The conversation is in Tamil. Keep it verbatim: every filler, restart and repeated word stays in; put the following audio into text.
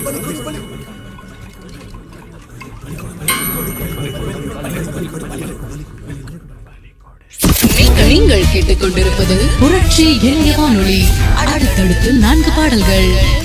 நீங்கள் கேட்டுக்கொண்டிருப்பது புரட்சி இளைய வானொலி. அடுத்தடுத்து நான்கு பாடல்கள்.